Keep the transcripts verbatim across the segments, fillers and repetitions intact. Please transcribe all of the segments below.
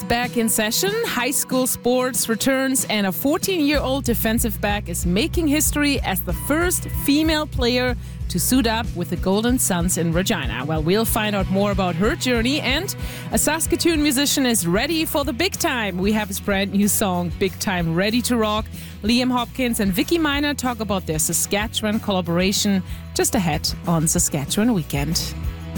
back in session. High school sports returns, and a fourteen-year-old defensive back is making history as the first female player to suit up with the Golden Suns in Regina. Well, we'll find out more about her journey, and a Saskatoon musician is ready for the big time. We have his brand new song, Big Time, ready to rock. Liam Hopkins and Vicky Miner talk about their Saskatchewan collaboration just ahead on Saskatchewan Weekend.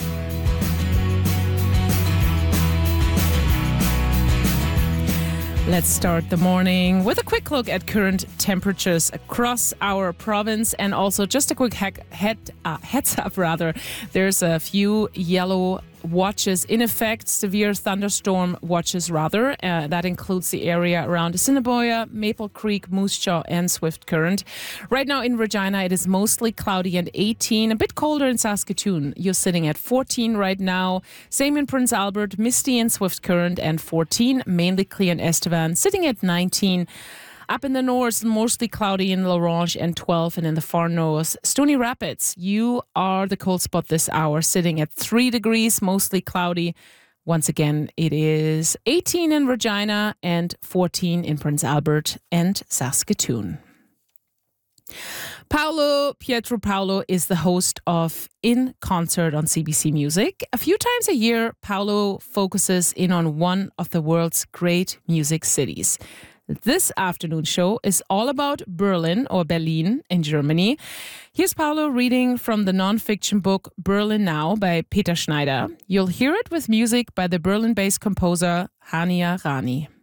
Let's start the morning with a quick look at current temperatures across our province, and also just a quick heck, head, uh, heads up rather. There's a few yellow watches in effect, severe thunderstorm watches rather. Uh, that includes the area around Assiniboia, Maple Creek, Moose Jaw and Swift Current. Right now in Regina it is mostly cloudy and eighteen, a bit colder in Saskatoon. You're sitting at fourteen right now. Same in Prince Albert, misty in Swift Current and fourteen, mainly clear in Estevan, sitting at nineteen. Up in the north, mostly cloudy in La Ronge and twelve, and in the far north, Stony Rapids, you are the cold spot this hour, sitting at three degrees, mostly cloudy. Once again, it is eighteen in Regina and fourteen in Prince Albert and Saskatoon. Paolo Pietropaolo is the host of In Concert on C B C Music. A few times a year, Paolo focuses in on one of the world's great music cities. This afternoon show is all about Berlin, or Berlin, in Germany. Here's Paolo reading from the non-fiction book Berlin Now by Peter Schneider. You'll hear it with music by the Berlin-based composer Hania Rani.